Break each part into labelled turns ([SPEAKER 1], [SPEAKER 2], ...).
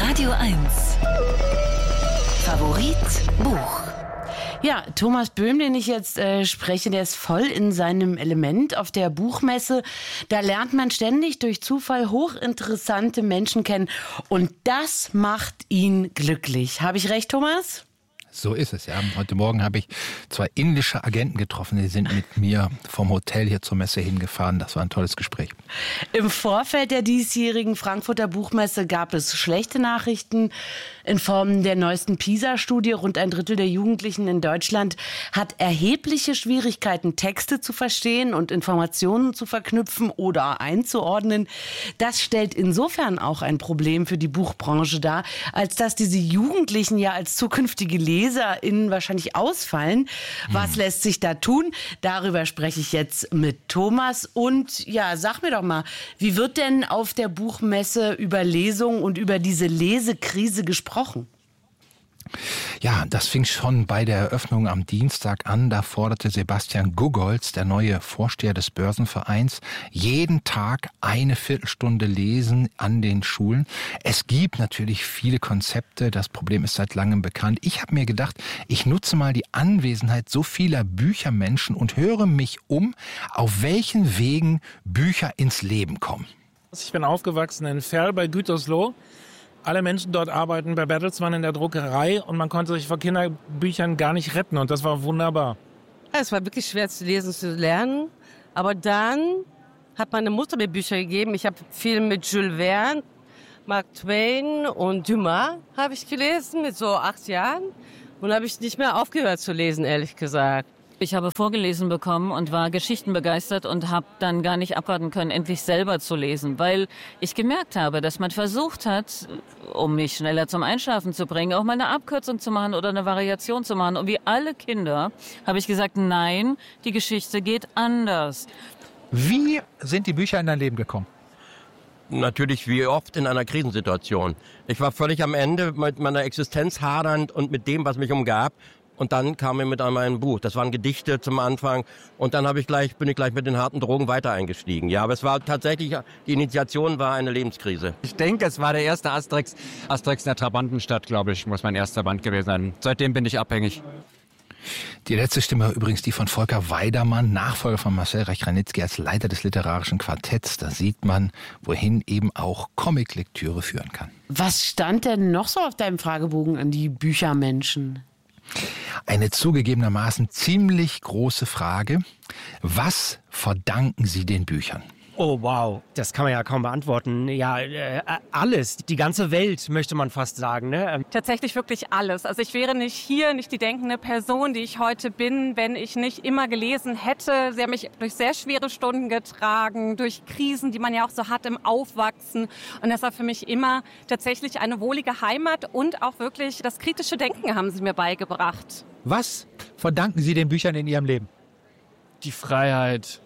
[SPEAKER 1] Radio 1. Favorit Buch.
[SPEAKER 2] Ja, Thomas Böhm, den ich jetzt spreche, der ist voll in seinem Element auf der Buchmesse. Da lernt man ständig durch Zufall hochinteressante Menschen kennen. Und das macht ihn glücklich. Habe ich recht, Thomas?
[SPEAKER 3] So ist es, ja. Heute Morgen habe ich 2 indische Agenten getroffen, die sind mit mir vom Hotel hier zur Messe hingefahren. Das war ein tolles Gespräch.
[SPEAKER 2] Im Vorfeld der diesjährigen Frankfurter Buchmesse gab es schlechte Nachrichten in Form der neuesten PISA-Studie. Rund ein Drittel der Jugendlichen in Deutschland hat erhebliche Schwierigkeiten, Texte zu verstehen und Informationen zu verknüpfen oder einzuordnen. Das stellt insofern auch ein Problem für die Buchbranche dar, als dass diese Jugendlichen ja als zukünftige LeserInnen wahrscheinlich ausfallen. Was lässt sich da tun? Darüber spreche ich jetzt mit Thomas. Und ja, sag mir doch mal, wie wird denn auf der Buchmesse über Lesung und über diese Lesekrise gesprochen?
[SPEAKER 3] Ja, das fing schon bei der Eröffnung am Dienstag an. Da forderte Sebastian Gugolz, der neue Vorsteher des Börsenvereins, jeden Tag eine Viertelstunde lesen an den Schulen. Es gibt natürlich viele Konzepte. Das Problem ist seit langem bekannt. Ich habe mir gedacht, ich nutze mal die Anwesenheit so vieler Büchermenschen und höre mich um, auf welchen Wegen Bücher ins Leben kommen.
[SPEAKER 4] Ich bin aufgewachsen in Verl bei Gütersloh. Alle Menschen dort arbeiten bei Bertelsmann in der Druckerei und man konnte sich vor Kinderbüchern gar nicht retten und das war wunderbar.
[SPEAKER 5] Es war wirklich schwer zu lesen, zu lernen, aber dann hat meine Mutter mir Bücher gegeben. Ich habe viel mit Jules Verne, Mark Twain und Dumas habe ich gelesen mit so 8 Jahren und habe ich nicht mehr aufgehört zu lesen, ehrlich gesagt.
[SPEAKER 6] Ich habe vorgelesen bekommen und war geschichtenbegeistert und habe dann gar nicht abwarten können, endlich selber zu lesen, weil ich gemerkt habe, dass man versucht hat, um mich schneller zum Einschlafen zu bringen, auch mal eine Abkürzung zu machen oder eine Variation zu machen. Und wie alle Kinder habe ich gesagt, nein, die Geschichte geht anders.
[SPEAKER 7] Wie sind die Bücher in dein Leben gekommen?
[SPEAKER 8] Natürlich wie oft in einer Krisensituation. Ich war völlig am Ende mit meiner Existenz hadernd und mit dem, was mich umgab. Und dann kam er mit einem Buch. Das waren Gedichte zum Anfang. Und dann bin ich gleich mit den harten Drogen weiter eingestiegen. Ja, aber es war tatsächlich, die Initiation war eine Lebenskrise.
[SPEAKER 9] Ich denke, es war der erste Asterix. Asterix in der Trabantenstadt, glaube ich, muss mein erster Band gewesen sein. Seitdem bin ich abhängig.
[SPEAKER 3] Die letzte Stimme war übrigens die von Volker Weidermann, Nachfolger von Marcel Reich-Ranitzky als Leiter des literarischen Quartetts. Da sieht man, wohin eben auch Comiclektüre führen kann.
[SPEAKER 2] Was stand denn noch so auf deinem Fragebogen an die Büchermenschen?
[SPEAKER 3] Eine zugegebenermaßen ziemlich große Frage. Was verdanken Sie den Büchern?
[SPEAKER 10] Oh wow, das kann man ja kaum beantworten. Ja, alles, die ganze Welt möchte man fast sagen. Ne?
[SPEAKER 11] Tatsächlich wirklich alles. Also ich wäre nicht hier, nicht die denkende Person, die ich heute bin, wenn ich nicht immer gelesen hätte. Sie haben mich durch sehr schwere Stunden getragen, durch Krisen, die man ja auch so hat im Aufwachsen. Und das war für mich immer tatsächlich eine wohlige Heimat und auch wirklich das kritische Denken haben sie mir beigebracht.
[SPEAKER 7] Was verdanken Sie den Büchern in Ihrem Leben?
[SPEAKER 4] Die Freiheit.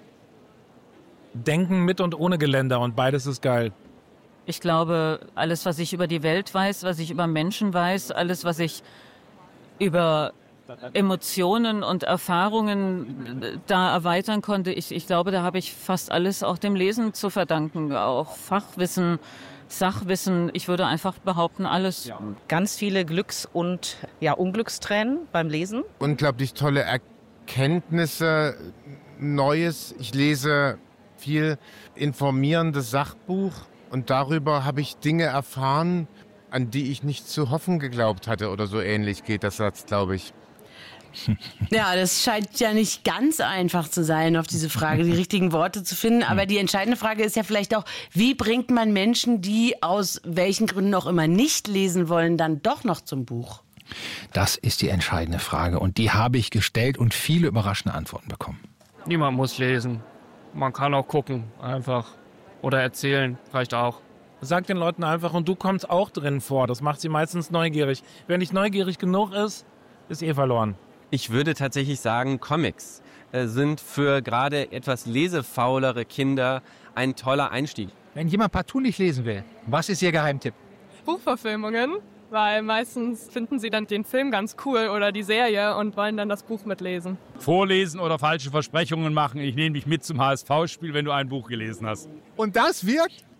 [SPEAKER 4] Denken mit und ohne Geländer und beides ist geil.
[SPEAKER 6] Ich glaube, alles, was ich über die Welt weiß, was ich über Menschen weiß, alles, was ich über Emotionen und Erfahrungen da erweitern konnte, ich glaube, da habe ich fast alles auch dem Lesen zu verdanken. Auch Fachwissen, Sachwissen, ich würde einfach behaupten, alles.
[SPEAKER 12] Ganz viele Glücks- und Unglückstränen beim Lesen.
[SPEAKER 13] Unglaublich tolle Erkenntnisse, Neues. Ich lese viel informierendes Sachbuch und darüber habe ich Dinge erfahren, an die ich nicht zu hoffen geglaubt hatte oder so ähnlich geht das Satz, glaube ich.
[SPEAKER 2] Ja, das scheint ja nicht ganz einfach zu sein, auf diese Frage die richtigen Worte zu finden. Aber die entscheidende Frage ist ja vielleicht auch, wie bringt man Menschen, die aus welchen Gründen auch immer nicht lesen wollen, dann doch noch zum Buch?
[SPEAKER 3] Das ist die entscheidende Frage und die habe ich gestellt und viele überraschende Antworten bekommen.
[SPEAKER 4] Niemand muss lesen. Man kann auch gucken, einfach. Oder erzählen, reicht auch. Sag den Leuten einfach, und du kommst auch drin vor. Das macht sie meistens neugierig. Wer nicht neugierig genug ist verloren.
[SPEAKER 9] Ich würde tatsächlich sagen, Comics sind für gerade etwas lesefaulere Kinder ein toller Einstieg.
[SPEAKER 7] Wenn jemand partout nicht lesen will, was ist Ihr Geheimtipp?
[SPEAKER 11] Buchverfilmungen, weil meistens finden sie dann den Film ganz cool oder die Serie und wollen dann das Buch mitlesen.
[SPEAKER 14] Vorlesen oder falsche Versprechungen machen. Ich nehme dich mit zum HSV-Spiel, wenn du ein Buch gelesen hast.
[SPEAKER 7] Und das wirkt?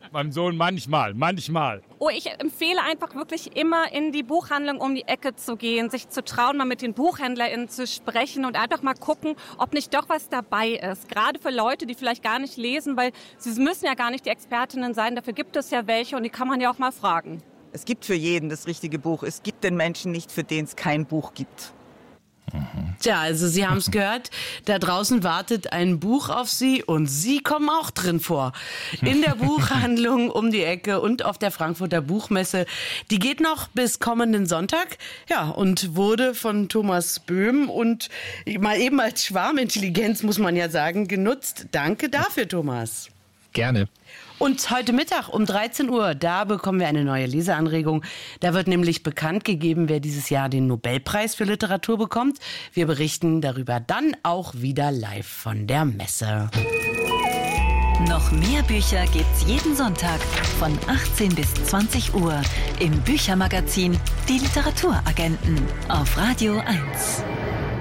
[SPEAKER 1] Meinem Sohn manchmal.
[SPEAKER 11] Oh, ich empfehle einfach wirklich immer in die Buchhandlung um die Ecke zu gehen, sich zu trauen, mal mit den BuchhändlerInnen zu sprechen und einfach mal gucken, ob nicht doch was dabei ist. Gerade für Leute, die vielleicht gar nicht lesen, weil sie müssen ja gar nicht die Expertinnen sein, dafür gibt es ja welche und die kann man ja auch mal fragen.
[SPEAKER 14] Es gibt für jeden das richtige Buch. Es gibt den Menschen nicht, für den es kein Buch gibt.
[SPEAKER 2] Tja, also Sie haben es gehört, da draußen wartet ein Buch auf Sie und Sie kommen auch drin vor. In der Buchhandlung um die Ecke und auf der Frankfurter Buchmesse. Die geht noch bis kommenden Sonntag, ja, und wurde von Thomas Böhm und mal eben als Schwarmintelligenz, muss man ja sagen, genutzt. Danke dafür, Thomas.
[SPEAKER 3] Gerne.
[SPEAKER 2] Und heute Mittag um 13 Uhr, da bekommen wir eine neue Leseanregung. Da wird nämlich bekannt gegeben, wer dieses Jahr den Nobelpreis für Literatur bekommt. Wir berichten darüber dann auch wieder live von der Messe.
[SPEAKER 15] Noch mehr Bücher gibt's jeden Sonntag von 18 bis 20 Uhr im Büchermagazin Die Literaturagenten auf Radio 1.